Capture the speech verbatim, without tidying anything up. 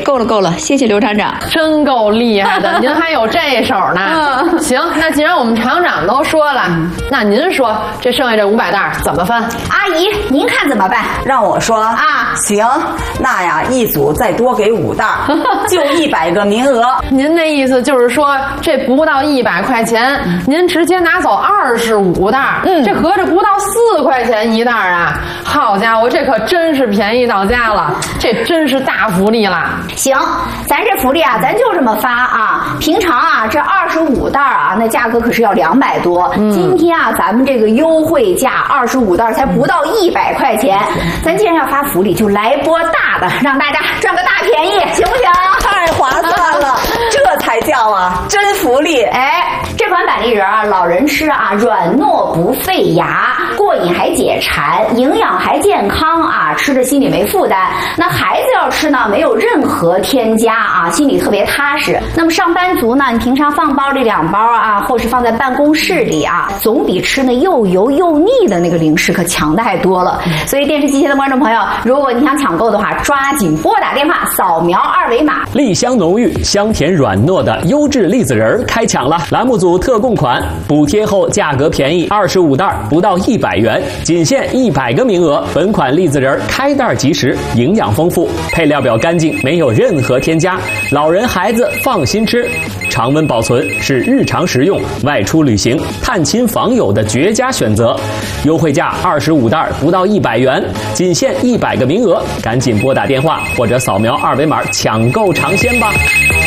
够了够了，谢谢刘厂长， 真够厉害的，您还有这手呢。嗯、行，那既然我们厂长都说了，嗯、那您说这剩下这五百袋怎么分？ 阿姨，您看怎么办？ 让我说啊，行，那呀，一组再多给五袋，就一百个名额。 您那意思就是说，这不到一百块钱，嗯、您直接拿走二十五袋，嗯，这合着不到四块钱一袋啊！好家伙，这可真是便宜到家了，这真是大福利了。 行，咱这福利啊，咱就这么发啊。平常啊，这二十五袋啊，那价格可是要两百多。嗯、今天啊，咱们这个优惠价二十五袋才不到一百块钱。咱既然要发福利，就来波大的，让大家赚个大便宜，行不行？ 太划算了，这才叫啊真福利！ 哎，这款板栗仁啊，老人吃啊，软糯不费牙，过瘾还解馋，营养还健康啊，吃着心里没负担。那孩子要吃呢，没有任何添加啊，心里特别踏实。那么上班族呢，你平常放包里两包啊，或是放在办公室里啊，总比吃那又油又腻的那个零食可强太多了。所以电视机前的观众朋友，如果你想抢购的话，抓紧拨打电话，扫描二维码。 栗香浓郁、香甜软糯的优质栗子仁开抢了！栏目组特供款，补贴后价格便宜，二十五袋不到一百元，仅限一百个名额。本款栗子仁开袋即食，营养丰富，配料表干净，没有任何添加，老人孩子放心吃。常温保存是日常食用、外出旅行、探亲访友的绝佳选择。优惠价二十五袋不到一百元，仅限一百个名额，赶紧拨打电话或者扫描二维码抢购尝鲜吧。